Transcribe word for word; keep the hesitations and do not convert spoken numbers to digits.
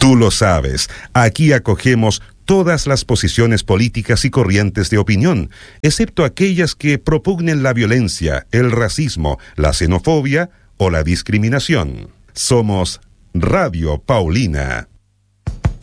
Tú lo sabes, aquí acogemos todas las posiciones políticas y corrientes de opinión, excepto aquellas que propugnen la violencia, el racismo, la xenofobia o la discriminación. Somos Radio Paulina.